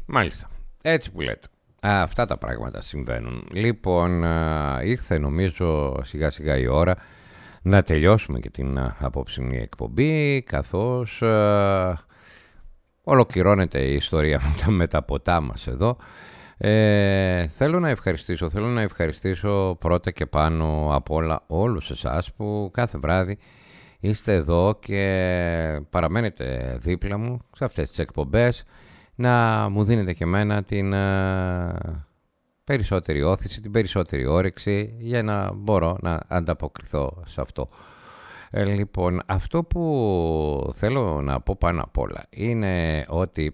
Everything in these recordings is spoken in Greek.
Μάλιστα. Έτσι που λέτε. Αυτά τα πράγματα συμβαίνουν. Λοιπόν, ήρθε νομίζω σιγά σιγά η ώρα να τελειώσουμε και την απόψινή εκπομπή, καθώς ολοκληρώνεται η ιστορία με τα ποτά μας εδώ. Θέλω να ευχαριστήσω πρώτα και πάνω απ' όλα όλους εσάς που κάθε βράδυ είστε εδώ και παραμένετε δίπλα μου σε αυτές τις εκπομπές, να μου δίνετε και εμένα την περισσότερη όθηση, την περισσότερη όρεξη για να μπορώ να ανταποκριθώ σε αυτό. Λοιπόν, αυτό που θέλω να πω πάνω απ' όλα είναι ότι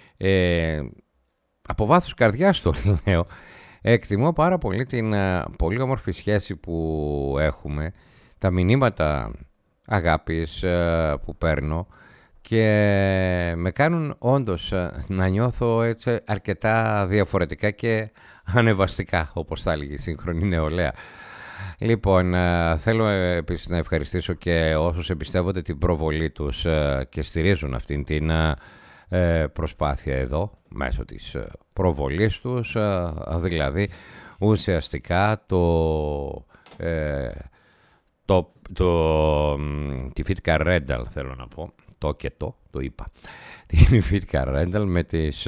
από βάθος καρδιάς το λέω, εκτιμώ πάρα πολύ την πολύ όμορφη σχέση που έχουμε, τα μηνύματα αγάπης που παίρνω και με κάνουν όντως να νιώθω έτσι αρκετά διαφορετικά και ανεβαστικά, όπως θα έλεγε η σύγχρονη νεολαία. Λοιπόν, θέλω επίσης να ευχαριστήσω και όσους εμπιστεύονται την προβολή τους και στηρίζουν αυτήν την προσπάθεια εδώ μέσω της προβολής τους, δηλαδή ουσιαστικά τη Fitcar Rental, θέλω να πω, το είπα, τη Fitcar Rental με τις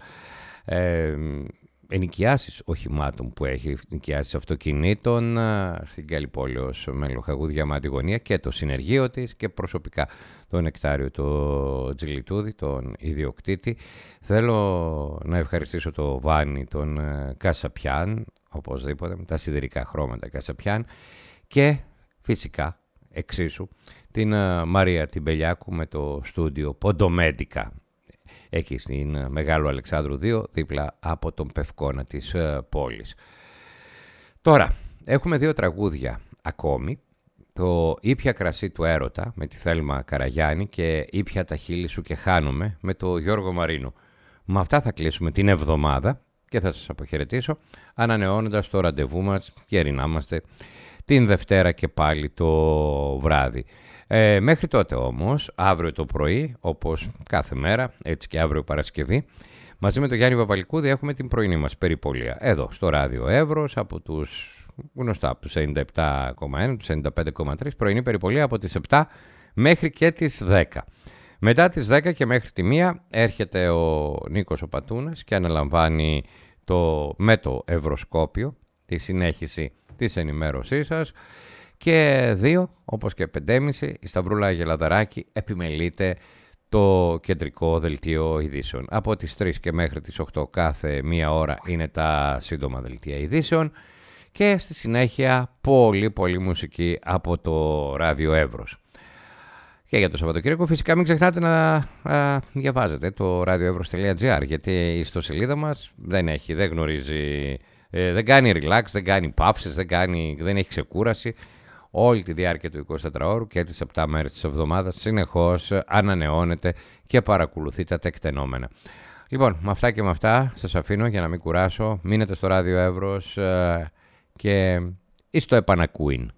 ενοικιάσεις οχημάτων που έχει, ενοικιάσεις αυτοκινήτων στην Καλυπόλεως με Λοχαγού Διαμάντη Γωνία και το συνεργείο της και προσωπικά τον Νεκτάριο το Τζιλιτούδη, τον ιδιοκτήτη. Θέλω να ευχαριστήσω το Βάνη τον Κασαπιάν, οπωσδήποτε, με τα σιδηρικά χρώματα Κασαπιάν, και φυσικά εξίσου την Μαρία την Πελιάκου με το στούντιο Ποντομέντικα εκεί στην Μεγάλου Αλεξάνδρου 2, δίπλα από τον Πευκόνα της πόλης. Τώρα, έχουμε 2 τραγούδια ακόμη. Το «Ήπια κρασί του έρωτα» με τη Θέλμα Καραγιάννη και «Ήπια τα χείλη σου και χάνομαι» με το Γιώργο Μαρίνο. Με αυτά θα κλείσουμε την εβδομάδα και θα σας αποχαιρετήσω ανανεώνοντας το ραντεβού μας και ερηνάμαστε την Δευτέρα και πάλι το βράδυ. Μέχρι τότε όμως, αύριο το πρωί, όπως κάθε μέρα, έτσι και αύριο Παρασκευή, μαζί με τον Γιάννη Βαβαλικούδη έχουμε την πρωινή μας περιπολία. Εδώ, στο Ράδιο Εύρος, από τους γνωστά, από τους 97,1, τους 95,3, πρωινή περιπολία από τις 7 μέχρι και τις 10. Μετά τις 10 και μέχρι τη 1 έρχεται ο Νίκος ο Πατούνας και αναλαμβάνει με το Ευρωσκόπιο τη συνέχιση της ενημέρωσής σας. Και 2, όπως και 5.30, η Σταυρούλα Γελαδαράκη επιμελείται το κεντρικό δελτίο ειδήσεων. Από τις 3 και μέχρι τις 8 κάθε μία ώρα είναι τα σύντομα δελτία ειδήσεων και στη συνέχεια πολύ μουσική από το Ράδιο Εύρος. Και για το Σαββατοκύριακο φυσικά μην ξεχνάτε να διαβάζετε το radioevros.gr, γιατί η ιστοσελίδα μας δεν γνωρίζει, δεν κάνει relax, δεν κάνει παύσεις, δεν έχει ξεκούραση. Όλη τη διάρκεια του 24ωρου και τις 7 μέρες της εβδομάδας συνεχώς ανανεώνεται και παρακολουθεί τα τεκτενόμενα. Λοιπόν, με αυτά και με αυτά σας αφήνω για να μην κουράσω. Μείνετε στο Ράδιο Εύρος και εις το επανακούειν.